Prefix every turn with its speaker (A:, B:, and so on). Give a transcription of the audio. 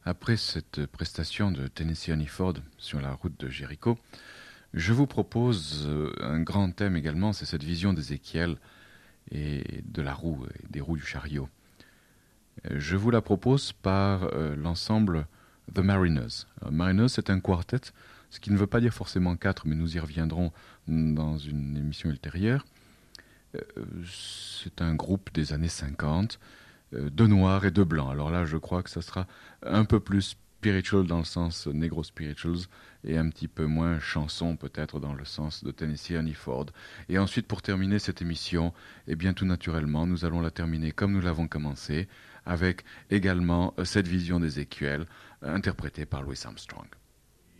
A: Après cette prestation de Tennessee Honey Ford sur la route de Jéricho, je vous propose un grand thème également, c'est cette vision d'Ézéchiel et de la roue, et des roues du chariot. Je vous la propose par l'ensemble The Mariners. Mariners, c'est un quartet, ce qui ne veut pas dire forcément quatre, mais nous y reviendrons dans une émission ultérieure. C'est un groupe des années 50, de noirs et de blancs. Alors là, je crois que ça sera un peu plus spiritual dans le sens negro spirituals et un petit peu moins chanson peut-être dans le sens de Tennessee Honey Ford. Et ensuite, pour terminer cette émission, eh bien tout naturellement, nous allons la terminer comme nous l'avons commencé, avec également cette vision d'Ézéchiel interprétée par Louis Armstrong.